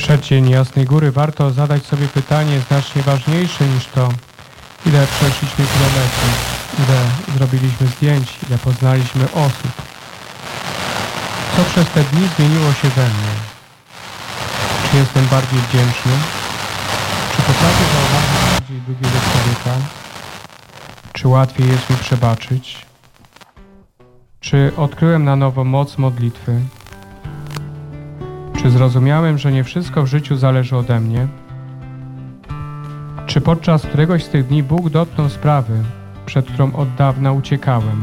Przed dzień Jasnej Góry warto zadać sobie pytanie znacznie ważniejsze niż to, ile przeszliśmy kilometrów, ile zrobiliśmy zdjęć, ile poznaliśmy osób. Co przez te dni zmieniło się we mnie? Czy jestem bardziej wdzięczny? Czy potrafię zauważyć bardziej drugiego człowieka? Czy łatwiej jest mi przebaczyć? Czy odkryłem na nowo moc modlitwy? Czy zrozumiałem, że nie wszystko w życiu zależy ode mnie? Czy podczas któregoś z tych dni Bóg dotknął sprawy, przed którą od dawna uciekałem?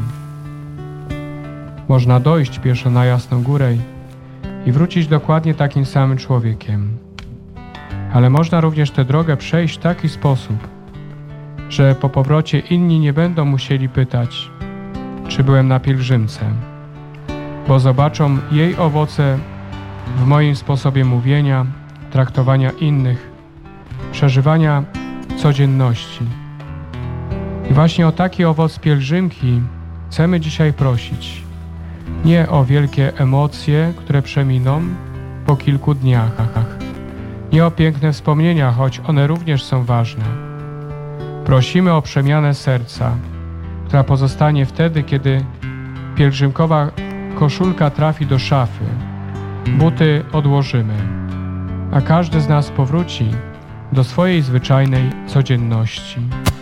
Można dojść pieszo na Jasną Górę i wrócić dokładnie takim samym człowiekiem. Ale można również tę drogę przejść w taki sposób, że po powrocie inni nie będą musieli pytać, czy byłem na pielgrzymce, bo zobaczą jej owoce w moim sposobie mówienia, traktowania innych, przeżywania codzienności. I właśnie o taki owoc pielgrzymki chcemy dzisiaj prosić. Nie o wielkie emocje, które przeminą po kilku dniach. Nie o piękne wspomnienia, choć one również są ważne. Prosimy o przemianę serca, która pozostanie wtedy, kiedy pielgrzymkowa koszulka trafi do szafy, buty odłożymy, a każdy z nas powróci do swojej zwyczajnej codzienności.